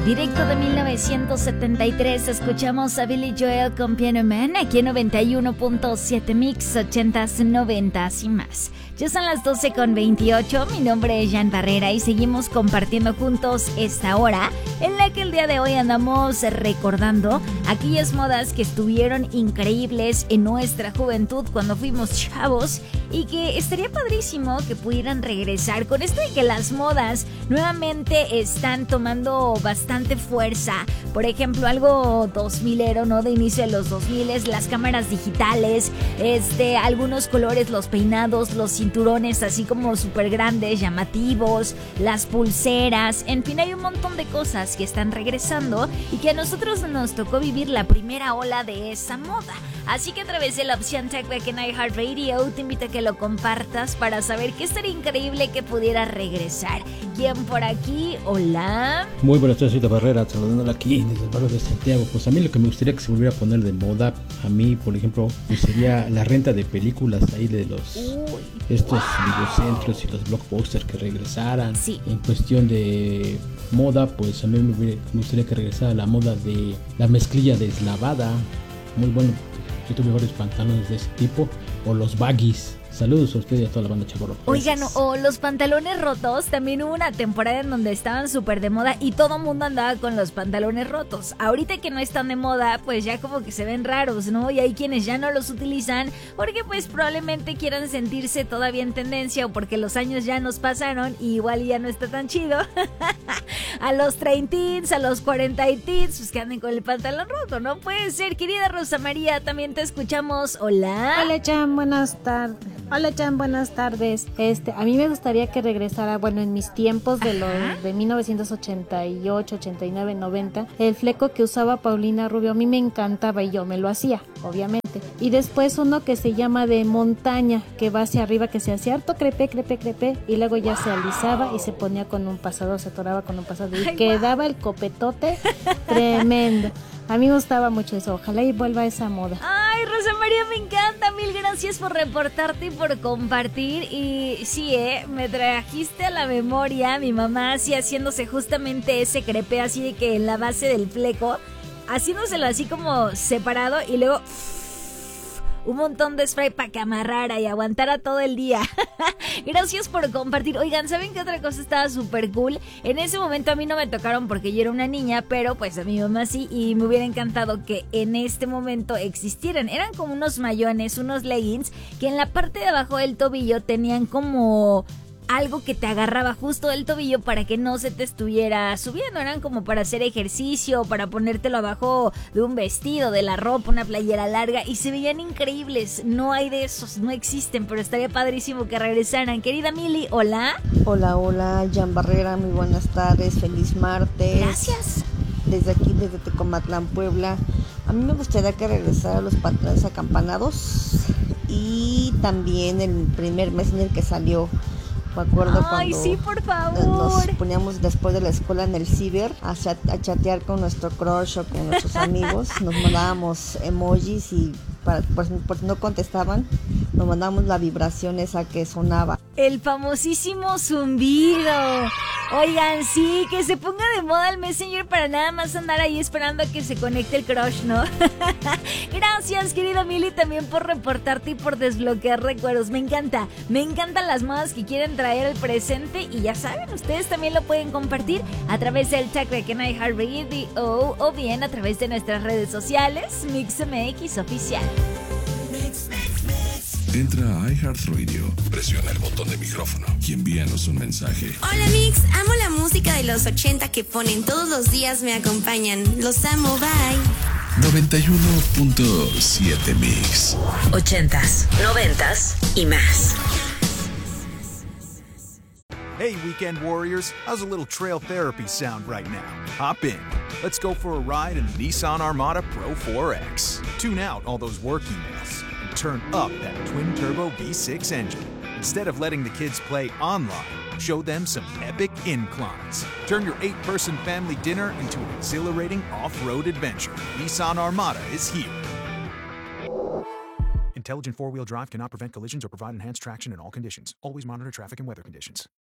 Directo de 1973 escuchamos a Billy Joel con Piano Man aquí en 91.7 Mix 80s, 90s y más. Ya son las 12:28, mi nombre es Jan Barrera y seguimos compartiendo juntos esta hora en la que el día de hoy andamos recordando aquellas modas que estuvieron increíbles en nuestra juventud cuando fuimos chavos y que estaría padrísimo que pudieran regresar con esto de que las modas nuevamente están tomando bastante fuerza. Por ejemplo, algo 2000ero, ¿no? De inicio de los 2000, las cámaras digitales, algunos colores, los peinados, los cinturones así como súper grandes, llamativos, las pulseras, en fin, hay un montón de cosas que están regresando y que a nosotros nos tocó vivir la primera ola de esa moda. Así que a través de la opción TechBack en iHeartRadio te invito a que lo compartas para saber qué estaría increíble que pudiera regresar. ¿Quién por aquí? Hola. Muy buenas tardes, Rita Barrera, saludándola aquí desde el barrio de Santiago. Pues a mí lo que me gustaría que se volviera a poner de moda, a mí, por ejemplo, pues sería la renta de películas ahí de los estos videocentros y los blockbusters que regresaran. Sí. En cuestión de moda, pues a mí me gustaría que regresara la moda de la mezclilla deslavada. Muy bueno. Yo tuve varios pantalones de ese tipo. O los baggies. Saludos a usted y a toda la banda Chavorro. Oigan, o los pantalones rotos. También hubo una temporada en donde estaban súper de moda y todo el mundo andaba con los pantalones rotos. Ahorita que no están de moda, pues ya como que se ven raros, ¿no? Y hay quienes ya no los utilizan porque pues probablemente quieran sentirse todavía en tendencia o porque los años ya nos pasaron y igual ya no está tan chido. A los 30, a los 40 pues que anden con el pantalón roto, ¿no? Puede ser, querida Rosa María, también te escuchamos. Hola. Hola, Chan, buenas tardes. Hola, Chan, buenas tardes. A mí me gustaría que regresara, bueno, en mis tiempos de de 1988, 89, 90, el fleco que usaba Paulina Rubio. A mí me encantaba y yo me lo hacía, obviamente. Y después uno que se llama de montaña, que va hacia arriba, que se hacía harto crepe, y luego ya se alisaba y se ponía con un pasador, se atoraba con un pasador y quedaba el copetote tremendo. A mí me gustaba mucho eso, ojalá y vuelva esa moda. Ay, Rosa María, me encanta, mil gracias por reportarte y por compartir. Y sí, me trajiste a la memoria mi mamá así haciéndose justamente ese crepe así de que en la base del fleco, haciéndoselo así como separado y luego un montón de spray para que amarrara y aguantara todo el día. Gracias por compartir. Oigan, ¿saben qué otra cosa estaba súper cool? En ese momento a mí no me tocaron porque yo era una niña, pero pues a mi mamá sí, y me hubiera encantado que en este momento existieran. Eran como unos mayones, unos leggings, que en la parte de abajo del tobillo tenían como algo que te agarraba justo del tobillo para que no se te estuviera subiendo. Eran como para hacer ejercicio, para ponértelo abajo de un vestido, de la ropa, una playera larga, y se veían increíbles. No hay de esos, no existen, pero estaría padrísimo que regresaran. Querida Mili, hola. Hola, Jan Barrera, muy buenas tardes, feliz martes. Gracias. Desde aquí, desde Tecomatlán, Puebla. A mí me gustaría que regresaran los pantalones acampanados y también el primer mes en el que salió. Me acuerdo cuando sí, por favor. nos poníamos después de la escuela en el ciber a chatear con nuestro crush o con nuestros amigos. Nos mandábamos emojis y por si no contestaban, nos mandábamos la vibración esa que sonaba. El famosísimo zumbido. Oigan, sí, que se ponga de moda el Messenger para nada más andar ahí esperando a que se conecte el crush, ¿no? Gracias, querida Mili, también por reportarte y por desbloquear recuerdos. Me encantan las modas que quieren traer al presente y ya saben, ustedes también lo pueden compartir a través del TechBack en iHeartRadio o bien a través de nuestras redes sociales, MixMX Oficial. Entra a iHeartRadio, presiona el botón de micrófono y envíanos un mensaje. Hola Mix, amo la música de los 80 que ponen todos los días, me acompañan. Los amo, bye. 91.7 Mix. 80s, 90s y más. Hey, weekend warriors, how's a little trail therapy sound right now? Hop in. Let's go for a ride in the Nissan Armada Pro 4X. Tune out all those work emails and turn up that twin-turbo V6 engine. Instead of letting the kids play online, show them some epic inclines. Turn your 8-person family dinner into an exhilarating off-road adventure. Nissan Armada is here. Intelligent four-wheel drive cannot prevent collisions or provide enhanced traction in all conditions. Always monitor traffic and weather conditions.